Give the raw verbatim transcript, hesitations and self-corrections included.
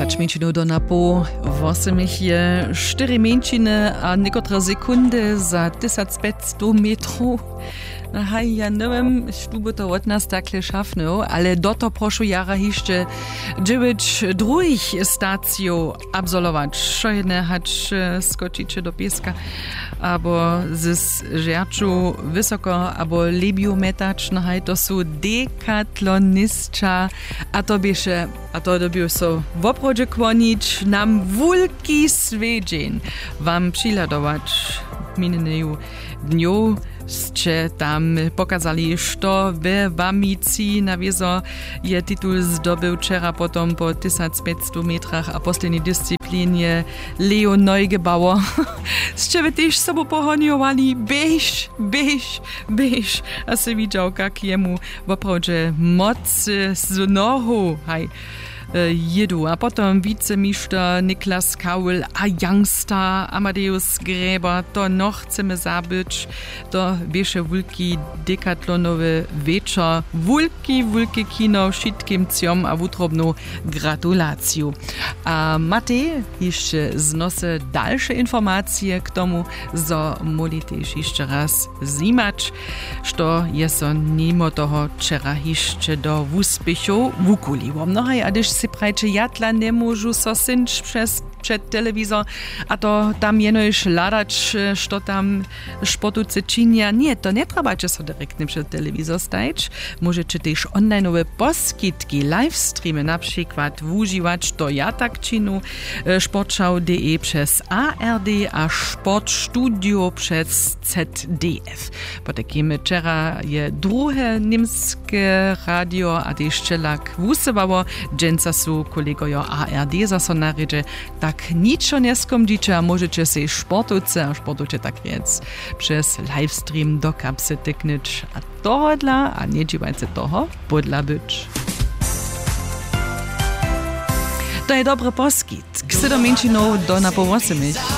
dwadzieścia minut do na po osmich je cztery minutiny a niekotre sekundy za tysiąc pięćset metrów. Aha, ja nie wiem, czy to od nas takle szafno, ale do to proszę jara jeszcze dziewięć drugich stacji absolwować. Co jedne hać skoczyć do pieska, albo z żerczu wysoko, albo lebiu metać, no hej, to są dekatlonistka, a to bieše, a to dobił so w oprodzie kłonić nam wulki swiedzień wam przyladować minionego dniu. Ste tam pokazali, što w Wamici na wiezo je titul zdobył wczera potom po tysiąc pięćset metrach a poslednej dyscyplinie Leo Neugebauer. Ste wy też sobą pohoniowali, bež, bež, bež. A se widział, jak jemu w oprodzie moc z nohu, haj, jedu. A potom wicemister Niklas Kaul a youngster Amadeus Gräber to noch chcemy zabyć to wiesze wulki dekatlonowy wieczor wulki, wulki kino wszystkim ciom a wutrobną gratulację. A Matej jeszcze znosy dalsze informacje k tomu, zo molitejś jeszcze raz zimać, što jest on mimo toho wczera jeszcze do wuspiechu wukuliło. No hej, a gdyż si prajče jatla nie môžu so synč przez przed telewizor, a to tam jenoś ladać, što tam sportowcy czynia. Nie, to nie trzeba so direktnie przed telewizor stajć. Możecie też online'owe poskitki, livestreamy na przykład używać, to ja tak czynu, sportschau kropka de przez A R D a Sportstudio przez Z D F. Po takim wczera je drugie niemskie radio, a też czelak wusywało, dżęca su kolegojo A R D zaso narydzie, tak niczo nie skomdzicie, a możecie się sportowcy a sportowcy tak więc przez livestream do kapsy tyknąć, a tohodla, a nie dziwajcie toho, podla być. To je dobry poskit. K siedem minut do na po osmich.